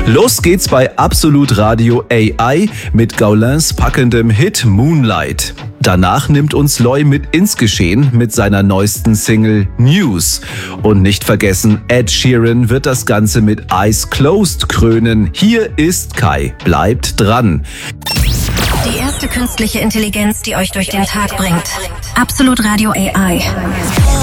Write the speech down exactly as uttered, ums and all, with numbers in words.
Los geht's bei Absolut Radio A I mit Gaulins packendem Hit Moonlight. Danach nimmt uns Loy mit ins Geschehen mit seiner neuesten Single News. Und nicht vergessen, Ed Sheeran wird das Ganze mit Eyes Closed krönen. Hier ist Kai. Bleibt dran. Die erste künstliche Intelligenz, die euch durch den Tag bringt. Absolut Radio A I.